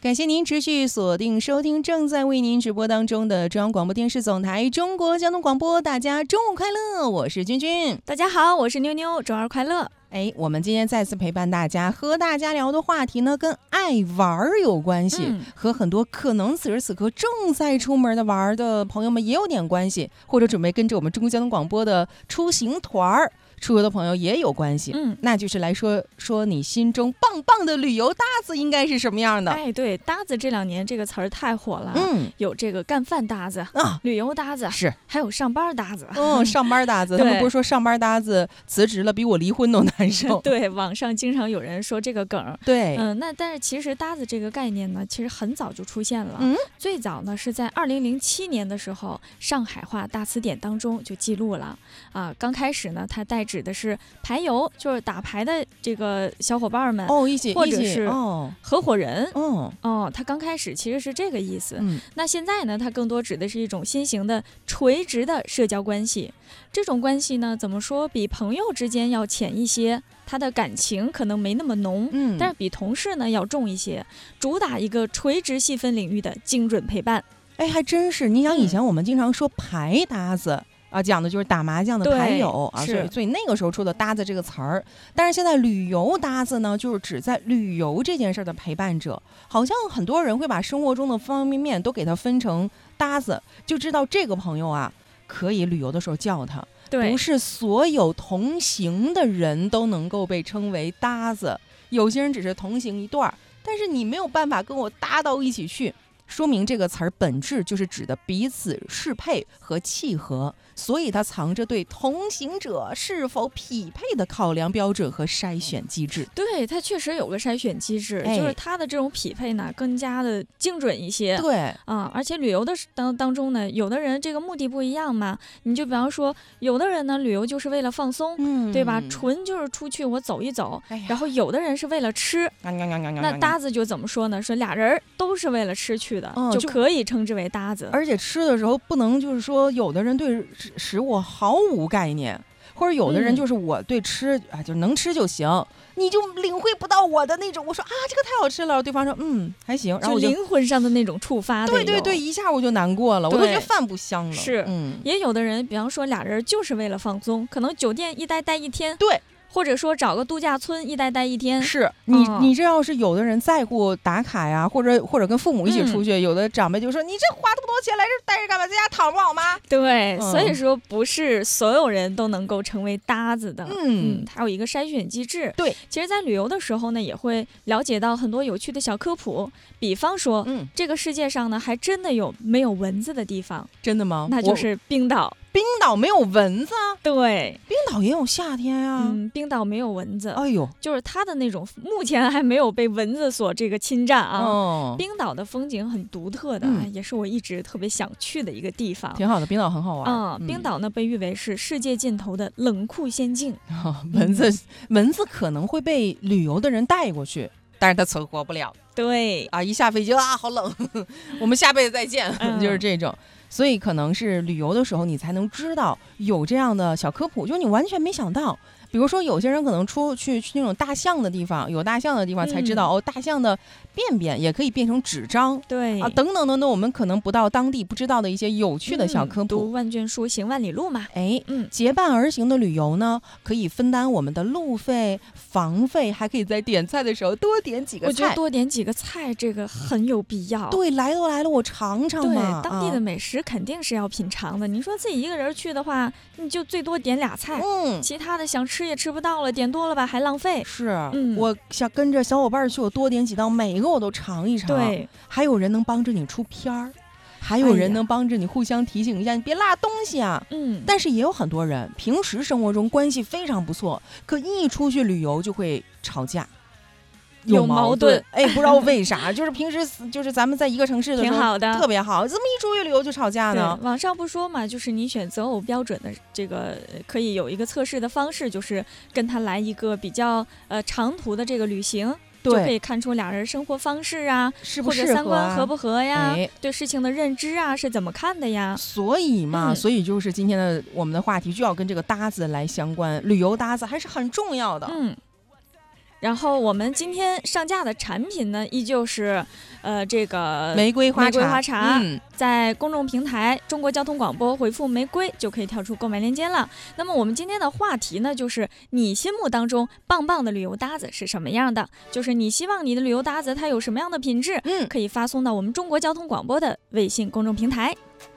感谢您持续锁定收听正在为您直播当中的中央广播电视总台中国交通广播。大家中午快乐，我是君君。 大家好，我是妞妞，周二快乐。 我们今天再次陪伴大家，和大家聊的话题呢，跟爱玩有关系，和很多可能此时此刻正在出门的玩的朋友们也有点关系，或者准备跟着我们中国交通广播的出行团出游的朋友也有关系。那就是来说说你心中棒棒的旅游搭子应该是什么样的。 对，搭子这2年这个词儿太火了。有这个干饭搭子旅游搭子， 是还有上班搭子。 上班搭子他们不是说上班搭子辞职了比我离婚都难受。 对，网上经常有人说这个梗。 对， 那但是其实搭子这个概念呢，其实很早就出现了。最早呢是在2007年的时候，上海话大词典当中就记录了。刚开始呢，它代指的是牌友，就是打牌的这个小伙伴们，或者是合伙人。它刚开始其实是这个意思。那现在呢，它更多指的是一种新型的垂直的社交关系。这种关系呢，怎么说，比朋友之间要浅一些，他的感情可能没那么浓，但是比同事呢要重一些，主打一个垂直细分领域的精准陪伴。 还真是。你想以前我们经常说牌搭子讲的就是打麻将的牌友所以那个时候出的搭子这个词儿。但是现在旅游搭子呢，就是指在旅游这件事的陪伴者。好像很多人会把生活中的方方面面都给它分成搭子，就知道这个朋友可以旅游的时候叫他。不是所有同行的人都能够被称为搭子，有些人只是同行一段，但是你没有办法跟我搭到一起去，说明这个词儿本质就是指的彼此适配和契合，所以它藏着对同行者是否匹配的考量标准和筛选机制。 对，它确实有个筛选机制，就是它的这种匹配呢更加的精准一些。 对而且旅游的当中呢，有的人这个目的不一样嘛，你就比方说有的人呢旅游就是为了放松，对吧，纯就是出去我走一走。然后有的人是为了吃，那搭子就怎么说呢，说俩人都是为了吃去的，就可以称之为搭子。 而且吃的时候不能就是说有的人对食物毫无概念，或者有的人就是我对吃就能吃就行，你就领会不到我的那种，我说这个太好吃了，对方说还行，然后就灵魂上的那种触发。 对，一下我就难过了，我都觉得饭不香了。 是，也有的人比方说俩人就是为了放松，可能酒店一待1天。 对， 或者说找个度假村一待1天。 是你这要是有的人在乎打卡呀，或者跟父母一起出去，有的长辈就说你这花这么多钱来这待着干嘛，在家躺不好吗？ 对，所以说不是所有人都能够成为搭子的。还有一个筛选机制。 对， 其实在旅游的时候呢，也会了解到很多有趣的小科普，比方说这个世界上呢还真的有没有蚊子的地方。 真的吗？ 那就是冰岛。 冰岛没有蚊子对， 冰岛也有夏天呀。 冰岛没有蚊子。 就是它的那种目前还没有被蚊子所这个侵占冰岛的风景很独特的，也是我一直特别想去的一个地方。 挺好的，冰岛很好玩。 冰岛呢被誉为是世界尽头的冷酷仙境。 蚊子可能会被旅游的人带过去，但是它存活不了。 对一下飞机好冷我们下辈子再见就是这种。所以可能是旅游的时候你才能知道有这样的小科普，就是你完全没想到。比如说有些人可能出去那种大象的地方，有大象的地方才知道大象的便便也可以变成纸张。 对等等等等，我们可能不到当地不知道的一些有趣的小科普。 读万卷书行万里路嘛。 结伴而行的旅游呢，可以分担我们的路费房费，还可以在点菜的时候多点几个菜。 我觉得多点几个菜这个很有必要。 对，来都来了我尝尝嘛。 对，当地的美食肯定是要品尝的。你说自己一个人去的话，你就最多点2菜，其他的想吃也吃不到了，点多了吧还浪费。 是，我想跟着小伙伴去，我多点几道，每一个我都尝一尝。 对， 还有人能帮着你出片儿，还有人能帮着你互相提醒一下，你别落东西啊。但是也有很多人平时生活中关系非常不错，可一出去旅游就会吵架。有矛盾，不知道为啥，就是平时就是咱们在一个城市的时候挺好的， 特别好，怎么一出去旅游就吵架呢？ 网上不说嘛，就是你选择偶标准的这个可以有一个测试的方式，就是跟他来一个比较长途的这个旅行，就可以看出俩人生活方式啊， 是不是或者三观合不合呀，对事情的认知啊是怎么看的呀？ 所以嘛，所以就是今天的我们的话题就要跟这个搭子来相关，旅游搭子还是很重要的。 然后我们今天上架的产品呢，依旧是这个玫瑰花茶，在公众平台中国交通广播回复玫瑰就可以跳出购买链接了。那么我们今天的话题呢，就是你心目当中棒棒的旅游搭子是什么样的，就是你希望你的旅游搭子它有什么样的品质，可以发送到我们中国交通广播的微信公众平台。